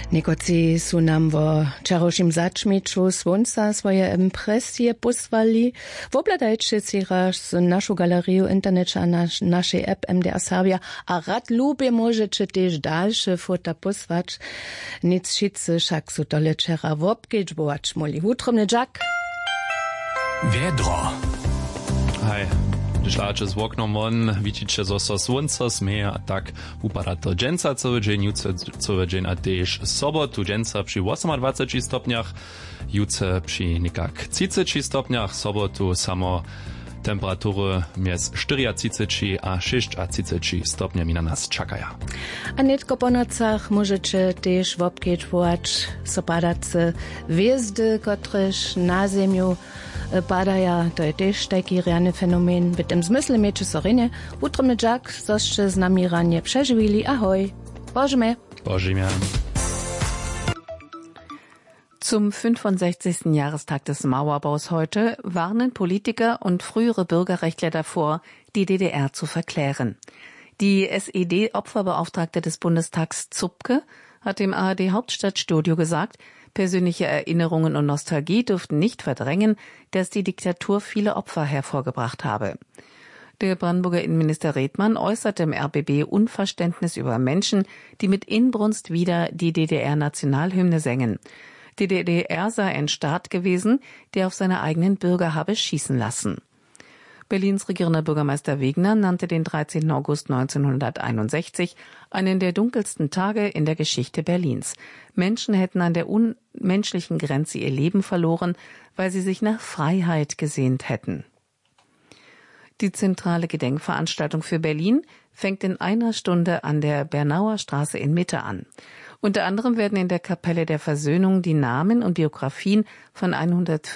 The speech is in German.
Nekoci su nam vo čarošim začmiču svonca svoje impresije posvali. Vobladajcie si raz našu galeriju interneta na našej app MDR Serbia a rad lubie możecie też dalsze fota posłać. Nic wszyscy však su tole čera vobkedžbovač moli. Utromny Jack. Wiedro. Hej. Šláče z oknom von, vidíte, zo so slunce smeje a tak upada to dženca celý deň, juce celý deň a tiež sobotu dženca pri 28 stopniach, juce pri nekak 30 stopniach, sobotu samo temperatury między 34 a 36 stopniami na nas czekają. A netko po nocach możecie też wobkedžbovač so padace hviezdy, kotrež na Zemju padaja, to je też taki realny fenomen. W tym zmysle miejcie sorine. Utromny Jack, zoście z nami ranie przeżywili. Ahoj. Bożmy. Bożymia. Zum 65. Jahrestag des Mauerbaus heute warnen Politiker und frühere Bürgerrechtler davor, die DDR zu verklären. Die SED-Opferbeauftragte des Bundestags Zupke hat im ARD-Hauptstadtstudio gesagt, persönliche Erinnerungen und Nostalgie dürften nicht verdrängen, dass die Diktatur viele Opfer hervorgebracht habe. Der Brandenburger Innenminister Redmann äußerte im RBB Unverständnis über Menschen, die mit Inbrunst wieder die DDR-Nationalhymne sängen. Die DDR sei ein Staat gewesen, der auf seine eigenen Bürger habe schießen lassen. Berlins regierender Bürgermeister Wegner nannte den 13. August 1961 einen der dunkelsten Tage in der Geschichte Berlins. Menschen hätten an der unmenschlichen Grenze ihr Leben verloren, weil sie sich nach Freiheit gesehnt hätten. Die zentrale Gedenkveranstaltung für Berlin fängt in einer Stunde an der Bernauer Straße in Mitte an. Unter anderem werden in der Kapelle der Versöhnung die Namen und Biografien von 140